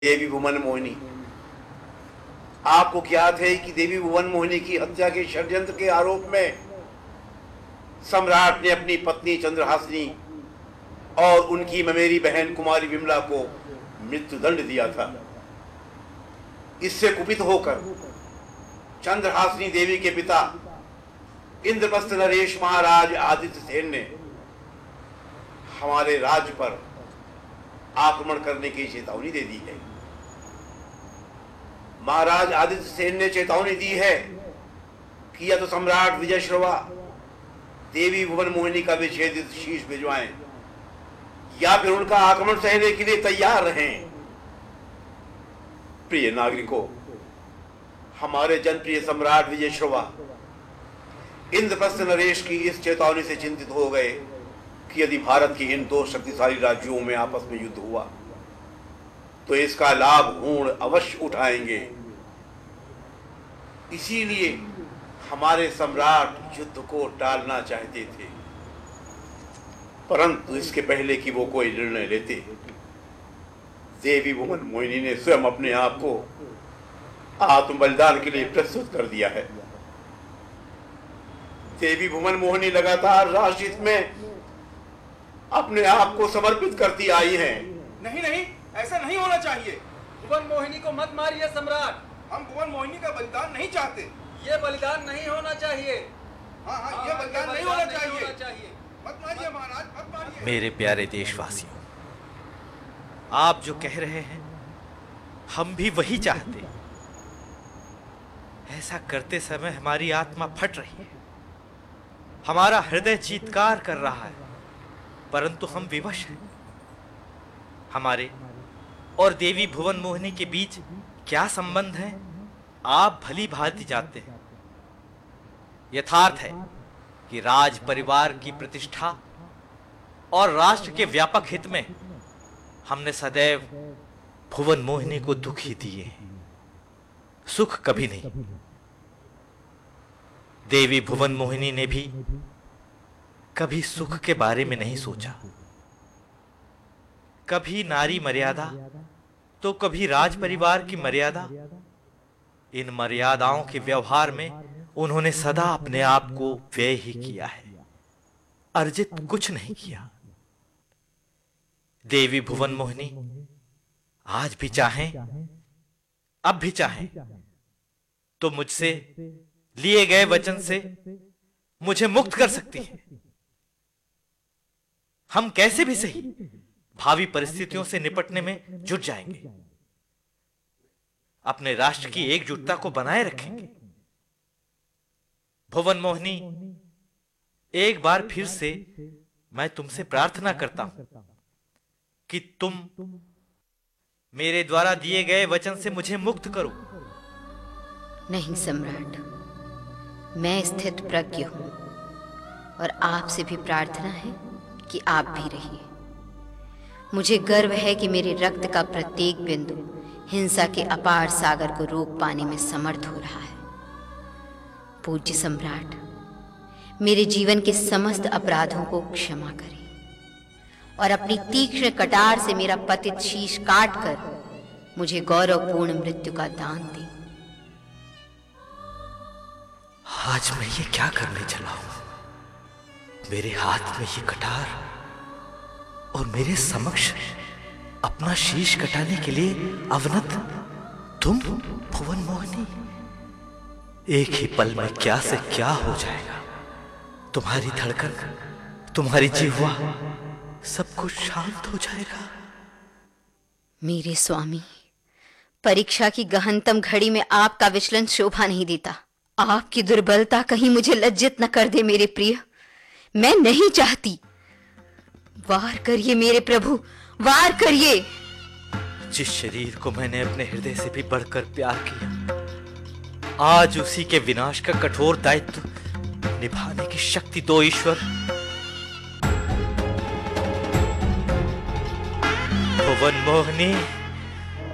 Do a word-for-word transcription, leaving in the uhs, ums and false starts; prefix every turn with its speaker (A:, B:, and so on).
A: देवी भुवन मोहिनी। आपको ज्ञात है कि देवी भुवन मोहिनी की हत्या के षड्यंत्र के आरोप में सम्राट ने अपनी पत्नी चंद्रहासिनी और उनकी ममेरी बहन कुमारी विमला को मृत्युदंड दिया था। इससे कुपित होकर चंद्रहासिनी देवी के पिता इंद्रप्रस्थ नरेश महाराज आदित्य सेन ने हमारे राज्य पर आक्रमण करने की चेतावनी दे दी है। महाराज आदित्य सेन ने चेतावनी दी है कि या तो सम्राट विजय श्रवा देवी भुवन मोहिनी का विच्छेदित शीश भिजवाएं या फिर उनका आक्रमण सहने के लिए तैयार रहें। प्रिय नागरिकों, हमारे जनप्रिय सम्राट विजय श्रवा इंद्रप्रस्थ नरेश की इस चेतावनी से चिंतित हो गए कि यदि भारत के इन दो शक्तिशाली राज्यों में आपस में युद्ध हुआ तो इसका लाभ हूण अवश्य उठाएंगे। इसीलिए हमारे सम्राट युद्ध को टालना चाहते थे, परंतु इसके पहले कि वो कोई निर्णय लेते देवी भुवन मोहिनी ने स्वयं अपने आप को आत्म बलिदान के लिए प्रस्तुत कर दिया है। देवी भुवन मोहिनी लगातार राष्ट्रहित में अपने आप को समर्पित करती आई हैं।
B: नहीं नहीं, ऐसा नहीं होना चाहिए।
C: भुवन मोहिनी को मत मारिए सम्राट।
B: हम भुवन मोहिनी का बलिदान नहीं चाहते।
C: ये बलिदान नहीं होना चाहिए।
B: हाँ हाँ, ये बलिदान नहीं होना चाहिए। मत मारिए महाराज, मत मारिए।
D: मेरे प्यारे देशवासियों, आप जो कह रहे हैं हम भी वही चाहते हैं। ऐसा करते समय हमारी आत्मा फट रही है, हमारा हृदय चीत्कार कर रहा है, परंतु हम विवश हैं। हमारे और देवी भुवन मोहिनी के बीच क्या संबंध है आप भली भांति जानते हैं। यथार्थ है कि राज परिवार की प्रतिष्ठा और राष्ट्र के व्यापक हित में हमने सदैव भुवन मोहिनी को दुख ही दिए हैं, सुख कभी नहीं। देवी भुवन मोहिनी ने भी कभी सुख के बारे में नहीं सोचा। कभी नारी मर्यादा तो कभी राज परिवार की मर्यादा। इन मर्यादाओं के व्यवहार में उन्होंने सदा अपने आप को व्यय ही किया है, अर्जित कुछ नहीं किया। देवी भुवन मोहिनी आज भी चाहें, अब भी चाहें, तो मुझसे लिए गए वचन से मुझे मुक्त कर सकती है। हम कैसे भी सही भावी परिस्थितियों से निपटने में जुट जाएंगे, अपने राष्ट्र की एकजुटता को बनाए रखेंगे। भुवन मोहिनी, एक बार फिर से मैं तुमसे प्रार्थना करता हूं कि तुम मेरे द्वारा दिए गए वचन से मुझे मुक्त करो।
E: नहीं सम्राट, मैं स्थित प्रज्ञ हूं और आपसे भी प्रार्थना है कि आप भी रहिए। मुझे गर्व है कि मेरे रक्त का प्रत्येक बिंदु हिंसा के अपार सागर को रोक पाने में समर्थ हो रहा है। पूज्य सम्राट, मेरे जीवन के समस्त अपराधों को क्षमा करें और अपनी तीक्ष्ण कटार से मेरा पतित शीश काट कर मुझे गौरवपूर्ण मृत्यु का दान दें।
D: आज मैं ये क्या करने चला हूं? मेरे हाथ में ये कटार और मेरे समक्ष अपना शीश कटाने के लिए अवनत तुम भुवन मोहिनी। एक ही पल में क्या से क्या हो जाएगा। तुम्हारी धड़कन, तुम्हारी जिह्वा, सब कुछ शांत हो जाएगा।
E: मेरे स्वामी, परीक्षा की गहनतम घड़ी में आपका विचलन शोभा नहीं देता। आपकी दुर्बलता कहीं मुझे लज्जित न कर दे। मेरे प्रिय, मैं नहीं चाहती। वार करिए मेरे प्रभु, वार करिए।
D: जिस शरीर को मैंने अपने हृदय से भी बढ़कर प्यार किया, आज उसी के विनाश का कठोर दायित्व निभाने की शक्ति दो ईश्वर। भुवन मोहिनी,